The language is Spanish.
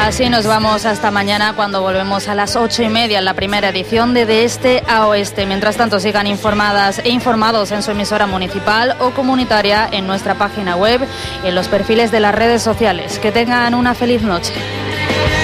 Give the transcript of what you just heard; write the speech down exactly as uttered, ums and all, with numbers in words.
Así nos vamos hasta mañana, cuando volvemos a las ocho y media en la primera edición de De Este a Oeste. Mientras tanto, sigan informadas e informados en su emisora municipal o comunitaria, en nuestra página web y en los perfiles de las redes sociales. Que tengan una feliz noche.